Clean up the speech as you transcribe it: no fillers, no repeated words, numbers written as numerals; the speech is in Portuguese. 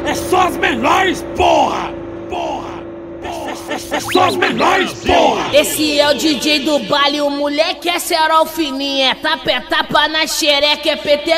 É só as melhores, porra! É só as melhores, porra! Esse é o DJ do baile, o moleque é cerol fininho, é tapa na xereca, é PT